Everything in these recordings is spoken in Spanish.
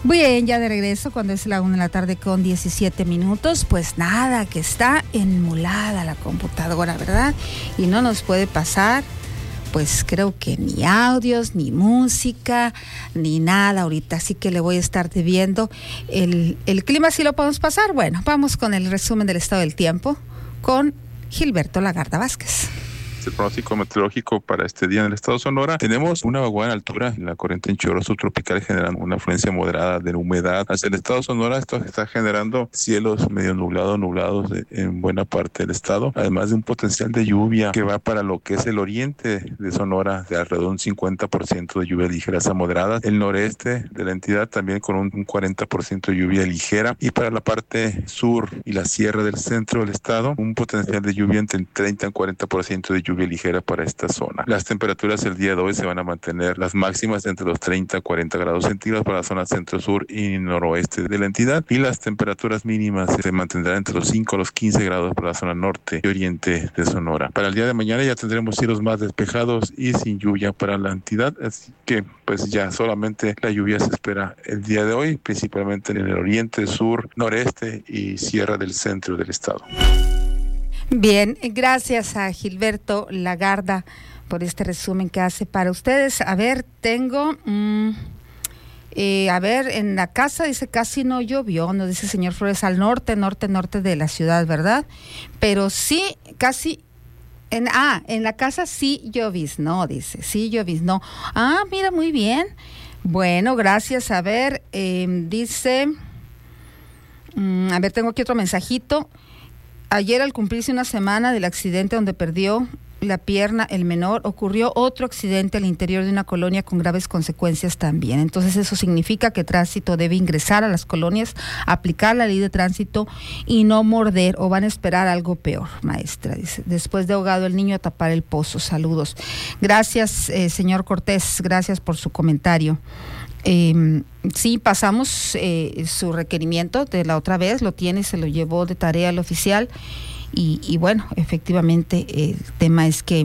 Bien, ya de regreso cuando es la 1:17 p.m. Pues nada, que está enmulada la computadora, ¿verdad? Y no nos puede pasar, pues creo que ni audios, ni música, ni nada ahorita. Así que le voy a estar debiendo. El clima sí lo podemos pasar. Bueno, vamos con el resumen del estado del tiempo con Gilberto Lagarda Vázquez. El pronóstico meteorológico para este día en el estado de Sonora: tenemos una vaguada en altura en la corriente en chorro subtropical, generando una afluencia moderada de humedad hacia el estado de Sonora. Esto está generando cielos medio nublados en buena parte del estado, además de un potencial de lluvia que va para lo que es el oriente de Sonora, de alrededor de un 50% de lluvia ligeras a moderadas, el noreste de la entidad también con un 40% de lluvia ligera, y para la parte sur y la sierra del centro del estado, un potencial de lluvia entre el 30 y 40% de lluvia ligera para esta zona. Las temperaturas el día de hoy se van a mantener las máximas entre los 30 a 40 grados centígrados para la zona centro-sur y noroeste de la entidad, y las temperaturas mínimas se mantendrán entre los 5 a los 15 grados para la zona norte y oriente de Sonora. Para el día de mañana ya tendremos cielos más despejados y sin lluvia para la entidad, así que pues ya solamente la lluvia se espera el día de hoy, principalmente en el oriente, sur, noreste y sierra del centro del estado. Bien, gracias a Gilberto Lagarda por este resumen que hace para ustedes. A ver, tengo, en la casa dice casi no llovió, nos dice el señor Flores, al norte de la ciudad, ¿verdad? Pero sí, casi, en la casa sí lloviznó, dice, sí lloviznó. Ah, mira, muy bien. Bueno, gracias. A ver, dice, tengo aquí otro mensajito. Ayer, al cumplirse una semana del accidente donde perdió la pierna el menor, ocurrió otro accidente al interior de una colonia con graves consecuencias también. Entonces eso significa que Tránsito debe ingresar a las colonias, aplicar la ley de tránsito y no morder, o van a esperar algo peor, maestra. Dice, después de ahogado el niño, a tapar el pozo. Saludos. Gracias, señor Cortés, gracias por su comentario. Sí, pasamos su requerimiento de la otra vez, lo tiene, se lo llevó de tarea al oficial y bueno, efectivamente el tema es que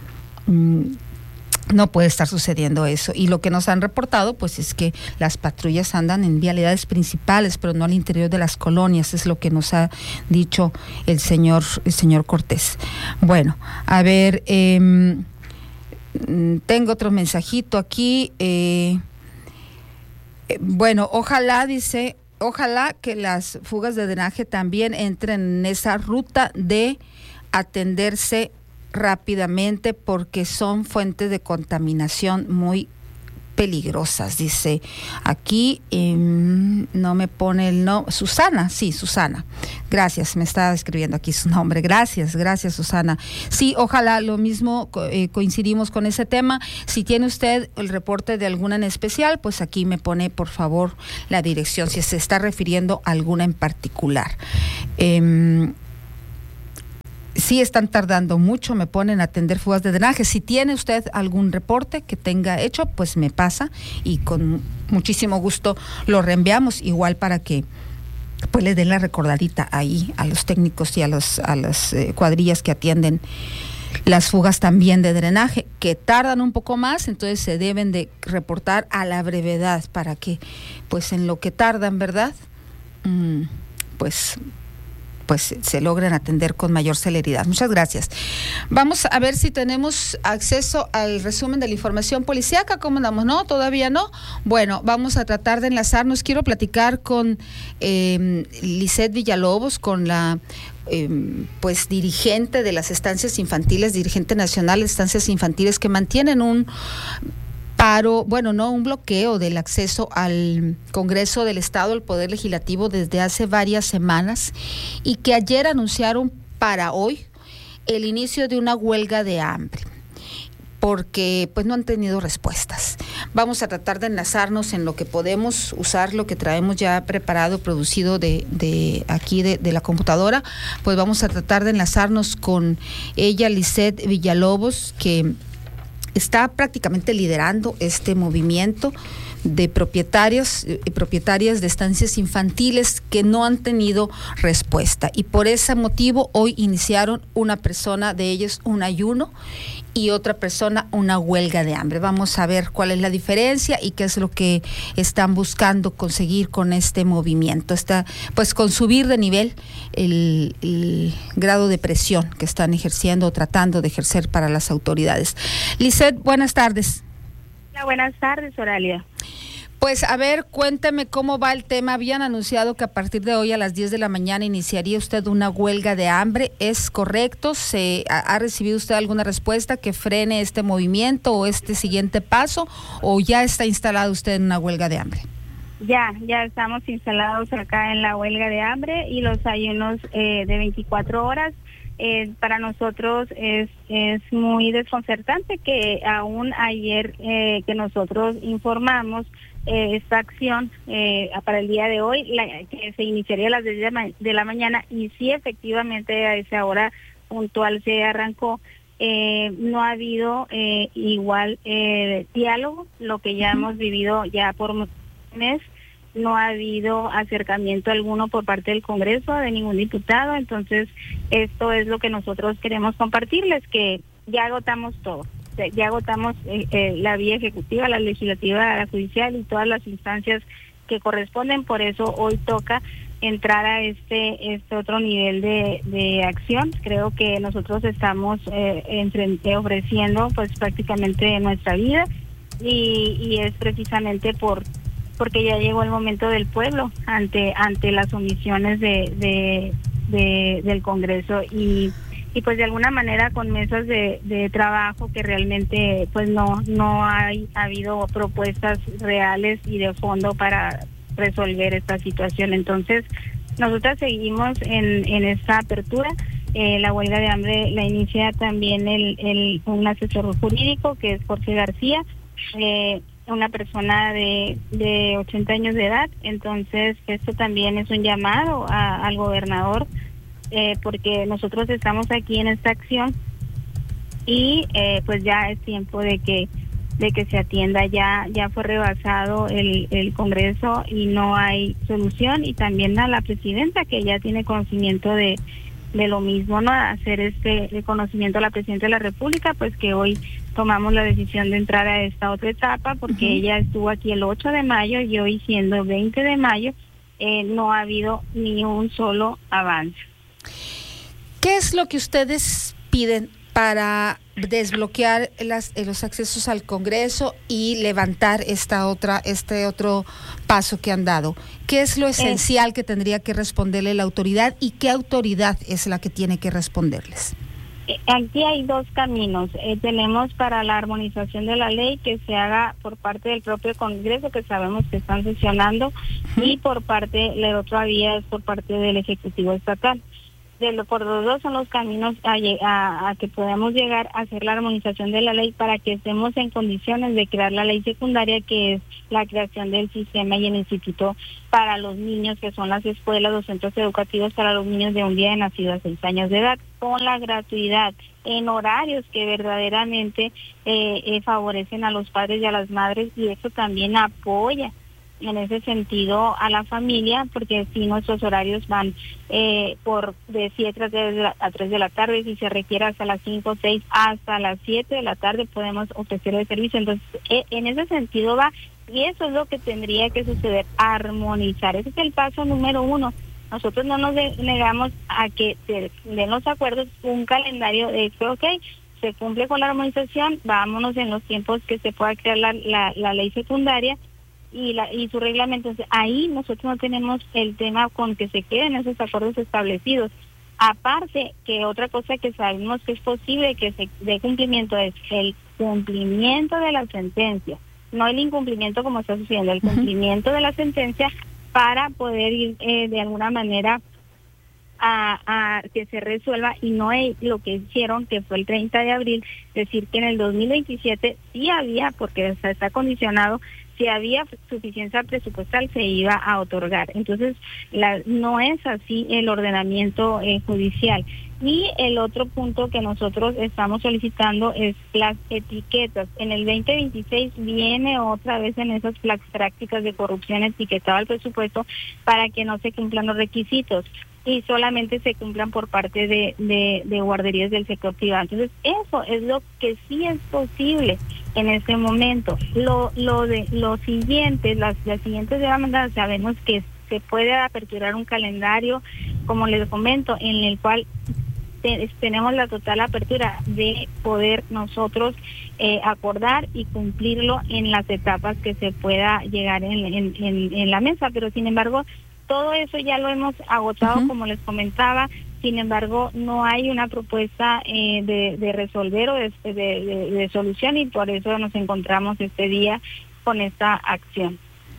no puede estar sucediendo eso, y lo que nos han reportado pues es que las patrullas andan en vialidades principales pero no al interior de las colonias, es lo que nos ha dicho el señor Cortés. Bueno, a ver, tengo otro mensajito aquí. Bueno, ojalá que las fugas de drenaje también entren en esa ruta de atenderse rápidamente, porque son fuentes de contaminación muy peligrosas, dice aquí, no me pone el nombre, Susana, gracias, me está escribiendo aquí su nombre, gracias Susana. Sí, ojalá, lo mismo, coincidimos con ese tema. Si tiene usted el reporte de alguna en especial, pues aquí me pone por favor la dirección, si se está refiriendo a alguna en particular. Sí, están tardando mucho, me ponen a atender fugas de drenaje. Si tiene usted algún reporte que tenga hecho, pues me pasa y con muchísimo gusto lo reenviamos, igual para que pues le den la recordadita ahí a los técnicos y a las cuadrillas que atienden las fugas también de drenaje, que tardan un poco más, entonces se deben de reportar a la brevedad para que pues en lo que tardan, ¿verdad? Pues se logran atender con mayor celeridad. Muchas gracias. Vamos a ver si tenemos acceso al resumen de la información policíaca. ¿Cómo andamos? ¿No? ¿Todavía no? Bueno, vamos a tratar de enlazarnos. Quiero platicar con Lisette Villalobos, con la pues dirigente de las estancias infantiles, dirigente nacional de estancias infantiles, que mantienen un bloqueo del acceso al Congreso del Estado, al Poder Legislativo, desde hace varias semanas, y que ayer anunciaron para hoy el inicio de una huelga de hambre, porque pues no han tenido respuestas. Vamos a tratar de enlazarnos en lo que podemos usar, lo que traemos ya preparado, producido de aquí de la computadora, pues vamos a tratar de enlazarnos con ella, Lisette Villalobos, que está prácticamente liderando este movimiento de propietarios y propietarias de estancias infantiles que no han tenido respuesta, y por ese motivo hoy iniciaron una persona de ellos un ayuno y otra persona una huelga de hambre. Vamos a ver cuál es la diferencia y qué es lo que están buscando conseguir con este movimiento. Está, pues, con subir de nivel el grado de presión que están ejerciendo o tratando de ejercer para las autoridades. Lisette, buenas tardes. Hola, buenas tardes, Oralia. Pues a ver, cuénteme cómo va el tema. Habían anunciado que a partir de hoy a las 10 de la mañana iniciaría usted una huelga de hambre. ¿Es correcto? ¿Ha recibido usted alguna respuesta que frene este movimiento o este siguiente paso, o ya está instalado usted en una huelga de hambre? Ya estamos instalados acá en la huelga de hambre y los ayunos de 24 horas. Para nosotros es muy desconcertante que aún ayer que nosotros informamos esta acción para el día de hoy, que se iniciaría a las 10 de la mañana, y sí, efectivamente a esa hora puntual se arrancó. No ha habido igual diálogo, lo que ya hemos vivido ya por un mes. No ha habido acercamiento alguno por parte del Congreso, de ningún diputado. Entonces, esto es lo que nosotros queremos compartirles, que ya agotamos todo. Ya agotamos la vía ejecutiva, la legislativa, la judicial y todas las instancias que corresponden. Por eso hoy toca entrar a este otro nivel de acción. Creo que nosotros estamos ofreciendo pues prácticamente nuestra vida, y es precisamente porque ya llegó el momento del pueblo ante las omisiones del Congreso, y pues de alguna manera con mesas de trabajo que realmente pues no ha habido propuestas reales y de fondo para resolver esta situación. Entonces nosotras seguimos en esta apertura. La huelga de hambre la inicia también un asesor jurídico, que es Jorge García, una persona de 80 años de edad. Entonces esto también es un llamado al gobernador, porque nosotros estamos aquí en esta acción y pues ya es tiempo de que se atienda. Ya fue rebasado el Congreso y no hay solución, y también a la presidenta, que ya tiene conocimiento de lo mismo, ¿no? Hacer este reconocimiento a la presidenta de la República, pues que hoy tomamos la decisión de entrar a esta otra etapa, porque ella estuvo aquí el 8 de mayo y hoy, siendo 20 de mayo, no ha habido ni un solo avance. ¿Qué es lo que ustedes piden para desbloquear los accesos al Congreso y levantar este otro paso que han dado? ¿Qué es lo esencial que tendría que responderle la autoridad, y qué autoridad es la que tiene que responderles? Aquí hay dos caminos. Tenemos para la armonización de la ley, que se haga por parte del propio Congreso, que sabemos que están sesionando, y por parte, la otra vía es por parte del Ejecutivo Estatal. Por los dos son los caminos a que podamos llegar a hacer la armonización de la ley, para que estemos en condiciones de crear la ley secundaria, que es la creación del sistema y el instituto para los niños, que son las escuelas, los centros educativos para los niños de un día de nacido a 6 años de edad, con la gratuidad, en horarios que verdaderamente favorecen a los padres y a las madres, y eso también apoya en ese sentido a la familia, porque si nuestros horarios van de 7 a 3 de la tarde, si se requiere hasta las 5 o 6, hasta las 7 de la tarde podemos ofrecer el servicio. Entonces, en ese sentido va, y eso es lo que tendría que suceder, armonizar. Ese es el paso número 1. Nosotros no nos negamos a que se den los acuerdos, un calendario de que, se cumple con la armonización, vámonos en los tiempos que se pueda crear la ley secundaria y su reglamento. Entonces, ahí nosotros no tenemos el tema con que se queden esos acuerdos establecidos. Aparte, que otra cosa que sabemos que es posible que se dé cumplimiento es el cumplimiento de la sentencia, no el incumplimiento como está sucediendo, el cumplimiento de la sentencia, para poder ir de alguna manera a que se resuelva, y no lo que hicieron, que fue el 30 de abril, decir que en el 2027 sí había, porque está condicionado, si había suficiencia presupuestal se iba a otorgar. Entonces, no es así el ordenamiento judicial. Y el otro punto que nosotros estamos solicitando es las etiquetas. En el 2026 viene otra vez en esas prácticas de corrupción etiquetado al presupuesto para que no se cumplan los requisitos y solamente se cumplan por parte de guarderías del sector privado. Entonces, eso es lo que sí es posible en este momento. Lo siguiente, las siguientes demandas, sabemos que se puede aperturar un calendario, como les comento, en el cual tenemos la total apertura de poder nosotros acordar y cumplirlo en las etapas que se pueda llegar en la mesa, pero sin embargo todo eso ya lo hemos agotado, como les comentaba. Sin embargo, no hay una propuesta de resolver o de solución, y por eso nos encontramos este día con esta acción.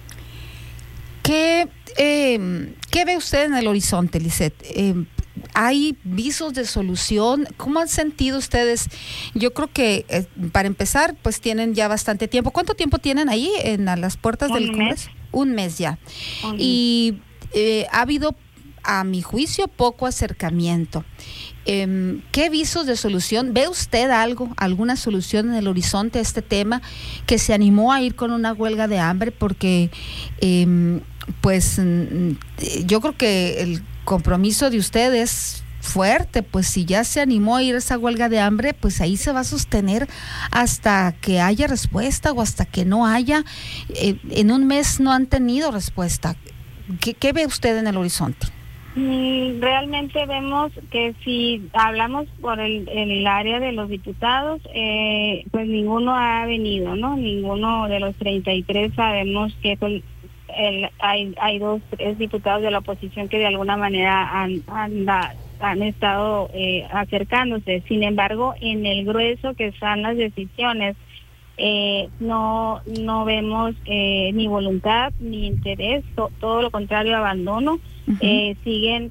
¿Qué ve usted en el horizonte, Lisette? ¿Hay visos de solución? ¿Cómo han sentido ustedes? Yo creo que para empezar, pues tienen ya bastante tiempo. ¿Cuánto tiempo tienen ahí a las puertas del Congreso? Un mes ya. Y ha habido, a mi juicio, poco acercamiento. ¿Qué visos de solución? ¿Ve usted alguna solución en el horizonte a este tema, que se animó a ir con una huelga de hambre? Porque pues yo creo que el compromiso de usted es fuerte, pues si ya se animó a ir a esa huelga de hambre, pues ahí se va a sostener hasta que haya respuesta o hasta que no haya. En un mes no han tenido respuesta. ¿Qué ve usted en el horizonte? Realmente vemos que si hablamos por el área de los diputados, pues ninguno ha venido, ¿no? Ninguno de los 33 sabemos que hay 3 diputados de la oposición que de alguna manera han estado acercándose. Sin embargo, en el grueso que están las decisiones, no vemos ni voluntad ni interés, todo lo contrario, abandono. Siguen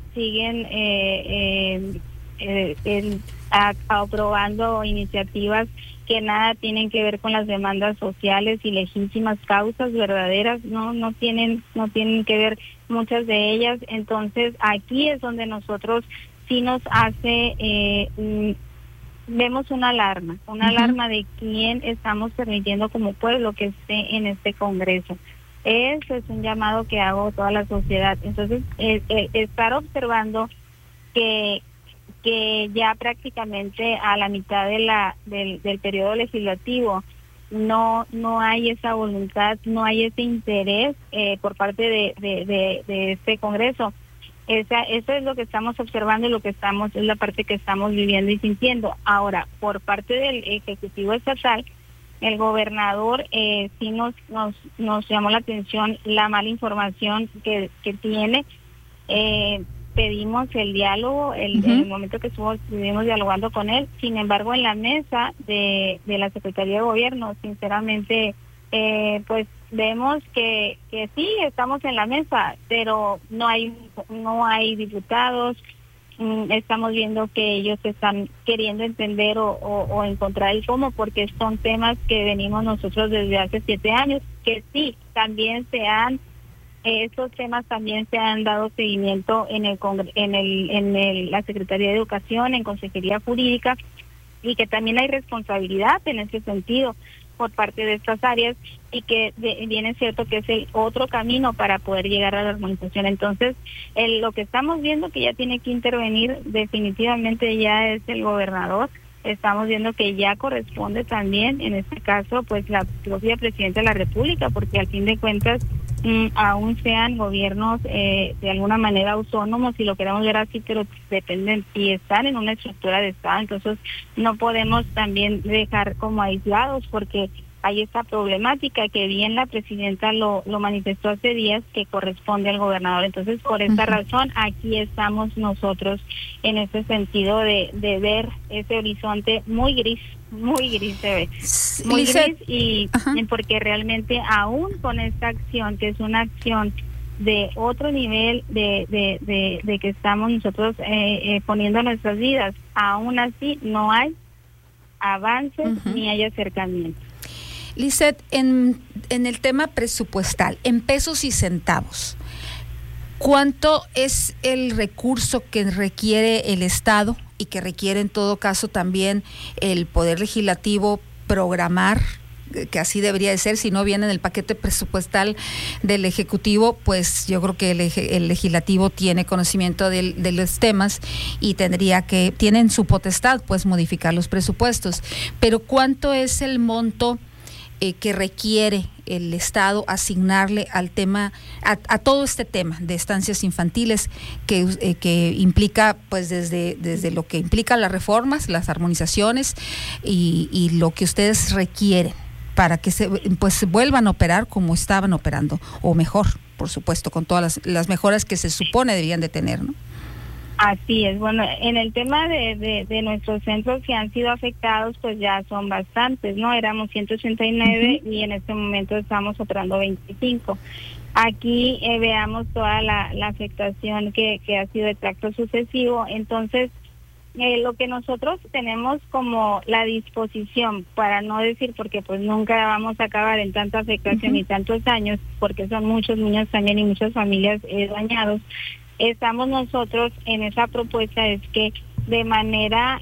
aprobando iniciativas que nada tienen que ver con las demandas sociales y legítimas causas verdaderas, no tienen que ver muchas de ellas. Entonces aquí es donde nosotros sí nos hace vemos una alarma de quién estamos permitiendo como pueblo que esté en este Congreso. Eso es un llamado que hago a toda la sociedad. Entonces, estar observando que ya prácticamente a la mitad del periodo legislativo no hay esa voluntad, no hay ese interés por parte de este Congreso. Eso es lo que estamos observando y es la parte que estamos viviendo y sintiendo. Ahora, por parte del Ejecutivo Estatal, el gobernador sí nos llamó la atención la mala información que tiene. Pedimos el diálogo, en el momento que estuvimos dialogando con él. Sin embargo, en la mesa de la Secretaría de Gobierno, sinceramente, pues vemos que sí, estamos en la mesa, pero no hay diputados. Estamos viendo que ellos están queriendo entender o encontrar el cómo, porque son temas que venimos nosotros desde hace 7 años, que sí, también estos temas también se han dado seguimiento en la Secretaría de Educación, en Consejería Jurídica, y que también hay responsabilidad en ese sentido por parte de estas áreas, y que bien es cierto que es el otro camino para poder llegar a la armonización. Entonces, lo que estamos viendo que ya tiene que intervenir definitivamente ya es el gobernador. Estamos viendo que ya corresponde también, en este caso, pues la propia Presidenta de la República, porque al fin de cuentas, aún sean gobiernos de alguna manera autónomos, si lo queremos ver así, pero dependen y están en una estructura de Estado. Entonces no podemos también dejar como aislados, porque hay esta problemática que bien la presidenta lo manifestó hace días, que corresponde al gobernador. Entonces, por esta razón, aquí estamos nosotros en ese sentido de ver ese horizonte muy gris se ve, muy gris, y porque realmente aún con esta acción, que es una acción de otro nivel de que estamos nosotros poniendo nuestras vidas, aún así no hay avances ni hay acercamiento. Lizeth, en el tema presupuestal, en pesos y centavos, ¿cuánto es el recurso que requiere el Estado y que requiere en todo caso también el Poder Legislativo programar, que así debería de ser? Si no viene en el paquete presupuestal del Ejecutivo, pues yo creo que el Legislativo tiene conocimiento de los temas y tienen su potestad pues modificar los presupuestos. Pero ¿cuánto es el monto que requiere el Estado asignarle al tema, a todo este tema de estancias infantiles que implica pues desde lo que implica las reformas, las armonizaciones y lo que ustedes requieren para que se vuelvan a operar como estaban operando, o mejor, por supuesto, con todas las mejoras que se supone deberían de tener, ¿no? Así es. Bueno, en el tema de nuestros centros que han sido afectados, pues ya son bastantes, ¿no? Éramos 189 y en este momento estamos operando 25. Aquí veamos toda la afectación que ha sido de tracto sucesivo. Entonces, lo que nosotros tenemos como la disposición, para no decir porque pues nunca vamos a acabar en tanta afectación y tantos años, porque son muchos niños también y muchas familias dañados, estamos nosotros en esa propuesta es que de manera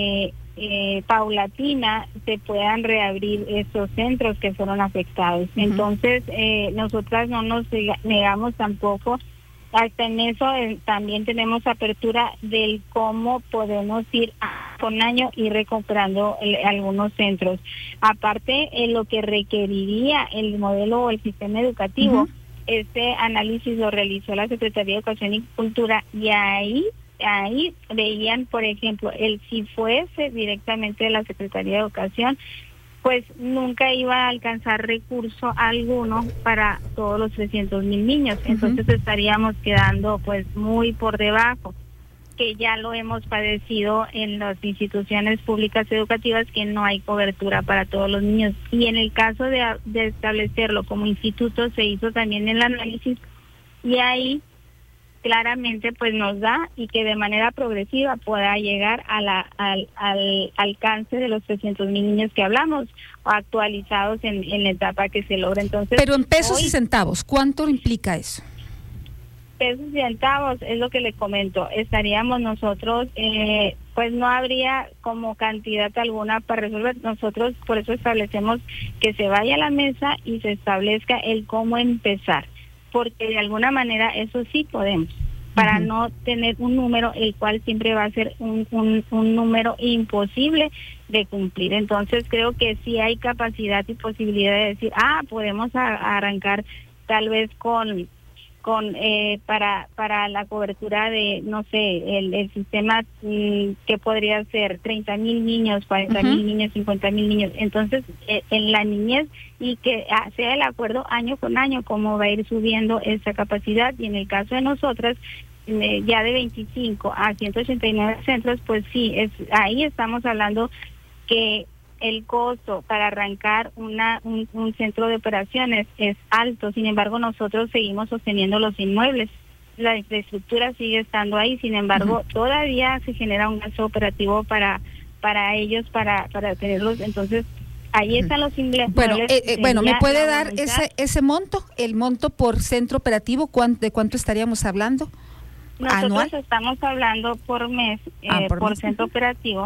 paulatina se puedan reabrir estos centros que fueron afectados. Entonces, nosotras no nos negamos tampoco. Hasta en eso también tenemos apertura del cómo podemos ir con año y recuperando algunos centros. Aparte, lo que requeriría el modelo o el sistema educativo, este análisis lo realizó la Secretaría de Educación y Cultura y ahí veían, por ejemplo, si fuese directamente de la Secretaría de Educación, pues nunca iba a alcanzar recurso alguno para todos los 300,000 niños. Entonces estaríamos quedando pues muy por debajo, que ya lo hemos padecido en las instituciones públicas educativas, que no hay cobertura para todos los niños. Y en el caso de establecerlo como instituto, se hizo también el análisis y ahí claramente pues nos da y que de manera progresiva pueda llegar al alcance de los 300,000 niños que hablamos, actualizados en la etapa que se logra. Entonces, pero en pesos y centavos, ¿cuánto implica eso? Pesos y centavos es lo que le comento. Estaríamos nosotros, pues no habría como cantidad alguna para resolver. Nosotros por eso establecemos que se vaya a la mesa y se establezca el cómo empezar, porque de alguna manera eso sí podemos, para no tener un número el cual siempre va a ser un número imposible de cumplir. Entonces creo que sí hay capacidad y posibilidad de decir, podemos arrancar tal vez para la cobertura de, no sé, el sistema que podría ser 30,000 niños, 40,000 niños, 50,000 niños. Entonces, en la niñez, y que sea el acuerdo año con año cómo va a ir subiendo esa capacidad. Y en el caso de nosotras, ya de 25 a 189 centros, pues sí, ahí estamos hablando que el costo para arrancar un centro de operaciones es alto. Sin embargo, nosotros seguimos sosteniendo los inmuebles. La infraestructura sigue estando ahí. Sin embargo, todavía se genera un gasto operativo para ellos, para tenerlos. Entonces, ahí están los inmuebles. Bueno, ¿me puede dar ese monto? El monto por centro operativo, ¿de cuánto estaríamos hablando? Nosotros ¿anual? Estamos hablando por mes, por centro operativo.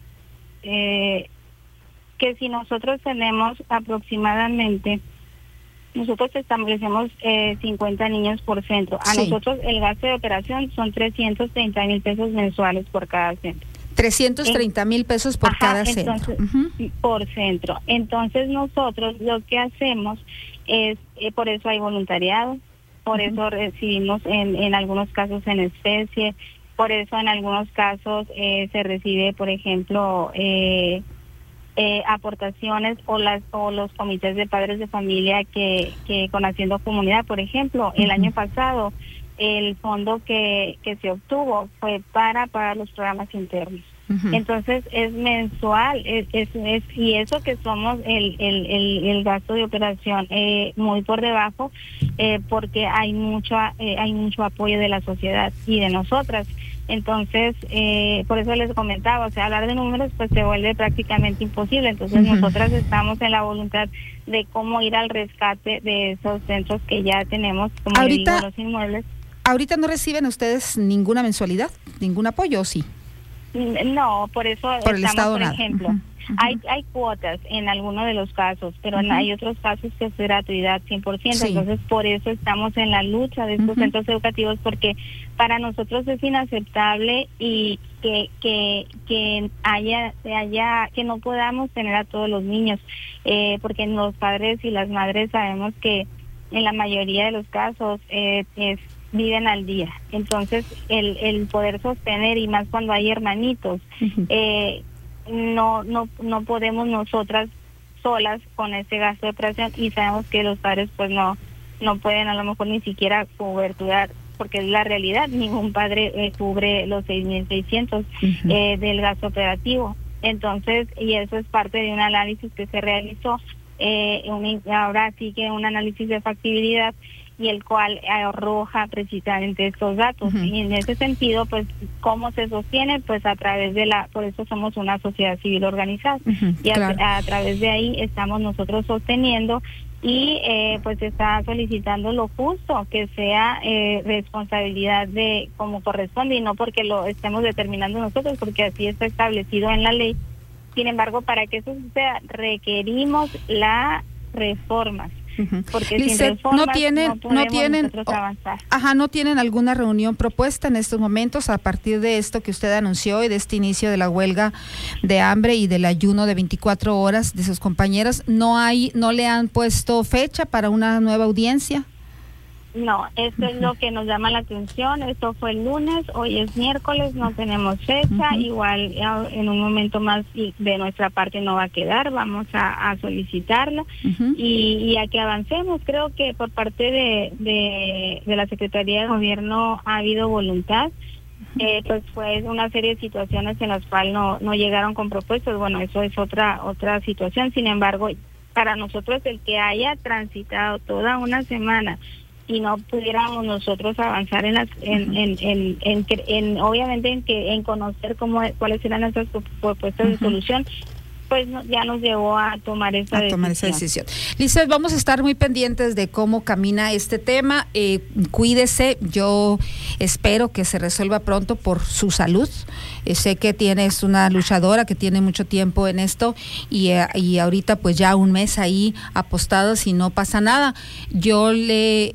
Que si nosotros tenemos aproximadamente, nosotros establecemos 50 niños por centro. Nosotros el gasto de operación son 330,000 pesos mensuales por cada centro. 330,000 pesos por cada centro. Por centro. Entonces nosotros lo que hacemos es, por eso hay voluntariado, por eso recibimos en algunos casos en especie, por eso en algunos casos se recibe, por ejemplo, aportaciones o los comités de padres de familia que con Haciendo Comunidad, por ejemplo, el año pasado el fondo que se obtuvo fue para los programas internos. Entonces es mensual, y eso que somos el gasto de operación muy por debajo, porque hay mucho apoyo de la sociedad y de nosotras. Entonces, por eso les comentaba, o sea, hablar de números pues se vuelve prácticamente imposible. Entonces, nosotras estamos en la voluntad de cómo ir al rescate de esos centros que ya tenemos, como ahorita, digo, los inmuebles. ¿Ahorita no reciben ustedes ninguna mensualidad, ningún apoyo o sí? No, por eso por el Estado, por ejemplo, hay cuotas en algunos de los casos, pero hay otros casos que es gratuidad 100%, sí. Entonces por eso estamos en la lucha de estos centros educativos, porque para nosotros es inaceptable y que no podamos tener a todos los niños, porque los padres y las madres sabemos que en la mayoría de los casos viven al día. Entonces el poder sostener, y más cuando hay hermanitos, no podemos nosotras solas con ese gasto de operación, y sabemos que los padres pues no pueden a lo mejor ni siquiera coberturar, porque es la realidad, ningún padre cubre los 6,600 del gasto operativo. Entonces, y eso es parte de un análisis que se realizó, ahora sí que un análisis de factibilidad, y el cual arroja precisamente estos datos. Y en ese sentido, pues, ¿cómo se sostiene? Pues a través de por eso somos una sociedad civil organizada, y a través de ahí estamos nosotros sosteniendo, y pues se está solicitando lo justo, que sea responsabilidad de como corresponde, y no porque lo estemos determinando nosotros, porque así está establecido en la ley. Sin embargo, para que eso suceda, requerimos las reformas. Porque Lizeth, sin reformas no tienen avanzar. ¿No tienen alguna reunión propuesta en estos momentos a partir de esto que usted anunció y de este inicio de la huelga de hambre y del ayuno de 24 horas de sus compañeras? ¿No le han puesto fecha para una nueva audiencia? No, esto es lo que nos llama la atención. Esto fue el lunes, hoy es miércoles, no tenemos fecha. Igual en un momento más de nuestra parte no va a quedar, vamos a solicitarla y a que avancemos. Creo que por parte de la Secretaría de Gobierno ha habido voluntad. Pues fue una serie de situaciones en las cuales no llegaron con propuestas. Bueno, eso es otra situación. Sin embargo, para nosotros el que haya transitado toda una semana y no pudiéramos nosotros avanzar obviamente en conocer cuáles eran nuestras propuestas de solución, pues ya nos llevó a tomar esa decisión. Lizeth, vamos a estar muy pendientes de cómo camina este tema. Cuídese, yo espero que se resuelva pronto por su salud. Sé que es una luchadora que tiene mucho tiempo en esto y ahorita pues ya un mes ahí apostados y no pasa nada. Yo le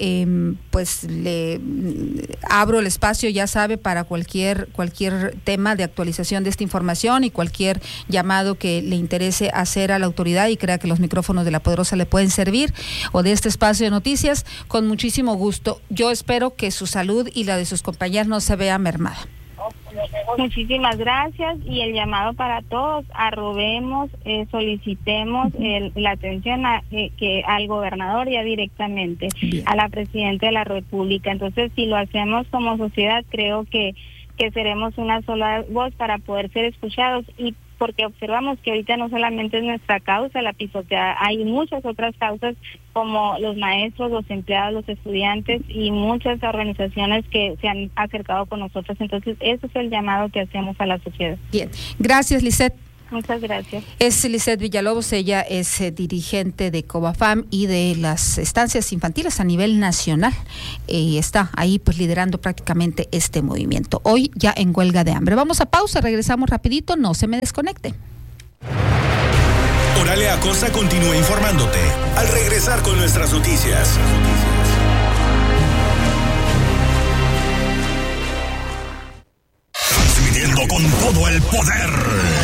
abro el espacio, ya sabe, para cualquier tema de actualización de esta información y cualquier llamado que le interese hacer a la autoridad y crea que los micrófonos de La Poderosa le pueden servir, o de este espacio de noticias, con muchísimo gusto. Yo espero que su salud y la de sus compañeras no se vea mermada. Muchísimas gracias, y el llamado para todos: arrobemos, solicitemos la atención al gobernador, ya directamente a la presidenta de la República. Entonces, si lo hacemos como sociedad, creo que seremos una sola voz para poder ser escuchados, y porque observamos que ahorita no solamente es nuestra causa la pisoteada, hay muchas otras causas como los maestros, los empleados, los estudiantes y muchas organizaciones que se han acercado con nosotros. Entonces, ese es el llamado que hacemos a la sociedad. Bien, gracias, Lizeth. Muchas gracias. Es Lizeth Villalobos, ella es dirigente de COBAFAM y de las estancias infantiles a nivel nacional, y está ahí pues liderando prácticamente este movimiento. Hoy ya en huelga de hambre. Vamos a pausa, regresamos rapidito, no se me desconecte. Oralia Acosta continúa informándote al regresar con nuestras noticias. Transmitiendo con todo el poder.